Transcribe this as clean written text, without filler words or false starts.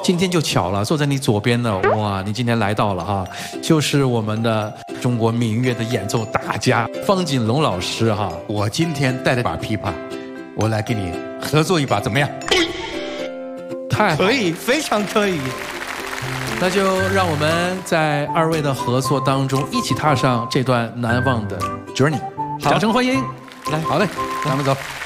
今天就巧了，坐在你左边的，哇，你今天来到了啊，就是我们的中国民乐的演奏大家方锦龙老师哈。 我今天带着把琵琶，我来跟你合作一把，怎么样？ 太可以，非常可以。 那就让我们在二位的合作当中，一起踏上这段难忘的 journey。掌声欢迎！ 来，好嘞，咱们走。